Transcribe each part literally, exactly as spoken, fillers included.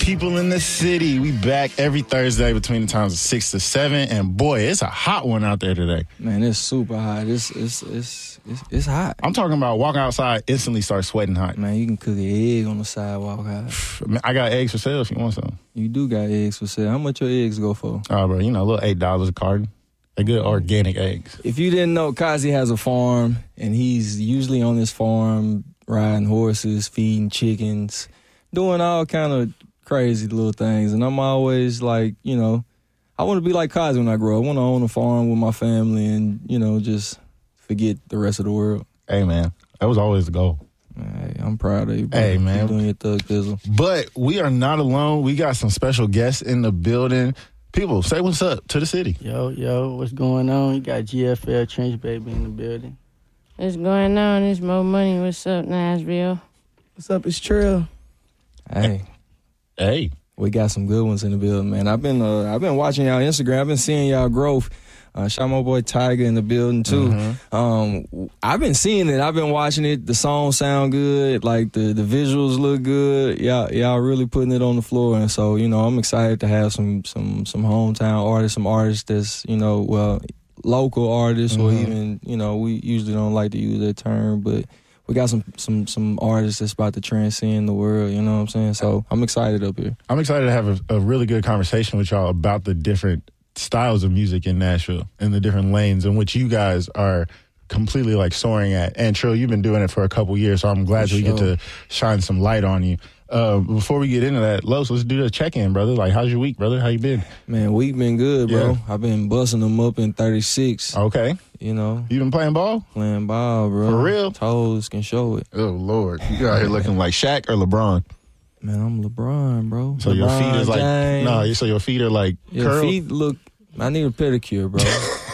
people in the city. We back every Thursday between the times of six to seven, and boy, it's a hot one out there today. Man, it's super hot. It's it's it's it's, it's hot. I'm talking about walking outside, instantly start sweating hot. Man, you can cook an egg on the sidewalk hot. I got eggs for sale if you want some. You do got eggs for sale. How much your eggs go for? Oh, bro, you know, a little eight dollars a carton. They're good organic eggs. If you didn't know, Kazi has a farm, and he's usually on his farm riding horses, feeding chickens, doing all kind of crazy little things. And I'm always like, you know, I want to be like Kazi when I grow up. I want to own a farm with my family and, you know, just forget the rest of the world. Hey, man, that was always the goal. Hey, I'm proud of you, bro. Hey, man. You're doing your thug thizzle. But we are not alone. We got some special guests in the building. People, say what's up to the city. Yo, yo, what's going on? You got G F L Trench Baby in the building. What's going on? It's Mo Money. What's up, Nashville? What's up? It's Trill. Hey. Hey. We got some good ones in the building, man. I've been uh, I've been watching y'all Instagram. I've been seeing y'all growth. Uh, shot my boy Tiger in the building, too. Mm-hmm. Um, I've been seeing it. I've been watching it. The songs sound good. Like, the, the visuals look good. Y'all, y'all really putting it on the floor. And so, you know, I'm excited to have some some some hometown artists, some artists that's, you know, well, local artists, mm-hmm. or even, you know, we usually don't like to use that term, but we got some some some artists that's about to transcend the world, you know what I'm saying? So I'm excited up here. I'm excited to have a, a really good conversation with y'all about the different styles of music in Nashville and the different lanes in which you guys are completely like soaring at. And Trill, you've been doing it for a couple years, so I'm glad For we sure. get to shine some light on you. Uh, before we get into that, Los, let's do the check-in, brother. Like, how's your week, brother? How you been? Man, week been good, bro. Yeah. I've been busting them up in thirty-six. Okay. You know, You been playing ball? playing ball, bro. For real? Toes can show it. Oh, Lord. You out here looking like Shaq or LeBron. Man, I'm LeBron, bro. So your feet is like, James. no, so your feet are like Your curled? feet look, I need a pedicure, bro.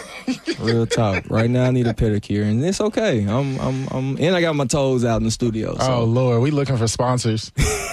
Real talk. Right now I need a pedicure, and it's okay. I'm, I'm, I'm, and I got my toes out in the studio. So. Oh, Lord, we looking for sponsors.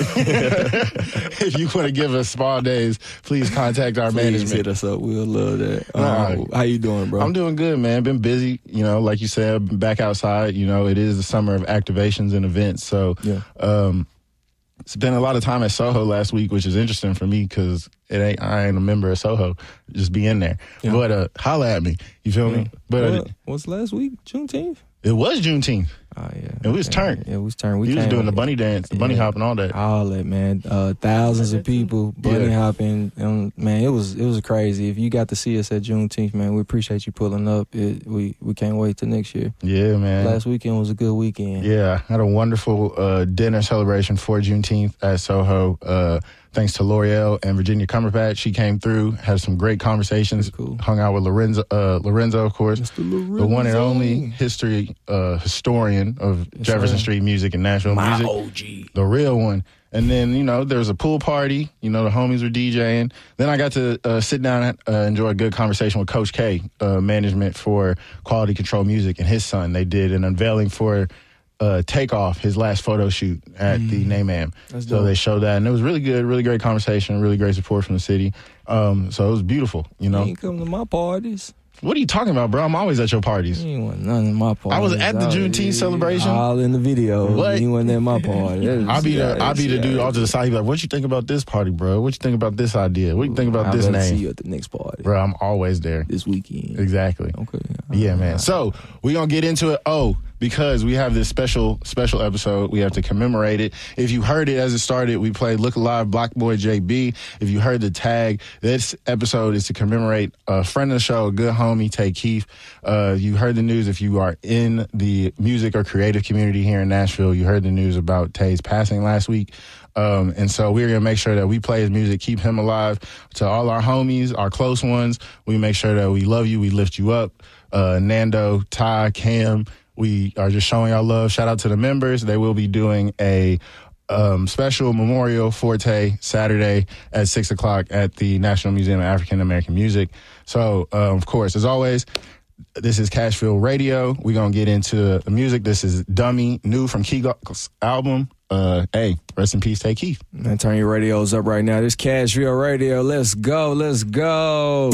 If you want to give us spa days, please contact our Please management. hit us up. We'll love that. Nah. Uh, how you doing, bro? I'm doing good, man. Been busy, you know, like you said, been back outside. You know, it is the summer of activations and events. So, Yeah. um, spent a lot of time at Soho last week, which is interesting for me because it ain't I ain't a member of Soho. Just be in there. Yeah. But uh, holla at me. You feel me? But uh, What, what's last week? Juneteenth? it was Juneteenth. Oh, yeah. And we was turned. Yeah, we was turned. We He was came- doing the bunny dance, the bunny Yeah. hop and all that. All that, man. Uh, thousands of people bunny Yeah. hopping. Um, man, it was it was crazy. If you got to see us at Juneteenth, man, we appreciate you pulling up. It, we we can't wait till next year. Yeah, man. Last weekend was a good weekend. Yeah, I had a wonderful uh, dinner celebration for Juneteenth at Soho. Uh, thanks to L'Oreal and Virginia Cumberbatch. She came through, had some great conversations, Pretty cool. hung out with Lorenzo, uh, Lorenzo, of course, Mister the one and Lorenzo. only history uh, historian of Yes, Jefferson sir. Street music and Nashville My music. O G. The real one. And then, you know, there was a pool party. You know, the homies were DJing. Then I got to uh, sit down and uh, enjoy a good conversation with Coach K, uh, management for Quality Control Music, and his son. They did an unveiling for uh, Takeoff, his last photo shoot at the NAMAM. That's So dope. they showed that, and it was really good, really great conversation, really great support from the city. Um, so it was beautiful, you You know. ain't come to my parties. What are you talking about, bro? I'm always at your parties. You ain't want none of my parties. I was at the was- Juneteenth celebration. All in the video. What? You wasn't at my party. That is- I'll be the yeah, I'll be the yeah. dude off to the side. He be like, "What you think about this party, bro? What you think about this idea? What you think about I'd this rather name, see you at the next party bro?" I'm always there. this weekend. Exactly. Okay. Yeah, man. So we gonna get into it. Oh, because we have this special special episode, we have to commemorate it. If you heard it as it started, we played "Look Alive" Block Boy J B. If you heard the tag, this episode is to commemorate a friend of the show, a good homie, Tay Keith. Uh, you heard the news. If you are in the music or creative community here in Nashville, you heard the news about Tay's passing last week. Um, and so we're going to make sure that we play his music, keep him alive. To all our homies, our close ones, we make sure that we love you, we lift you up. Uh, Nando, Ty, Cam, we are just showing our love. Shout out to the members. They will be doing a um, special memorial for Tay Saturday at six o'clock at the National Museum of African American Music. So, uh, of course, as always, this is Cashville Radio. We're going to get into the music. This is Dummy, new from Keegaw's album. Uh, hey, rest in peace, Tay Keith. Man, turn your radios up right now. This Cashville Radio. Let's go. Let's go.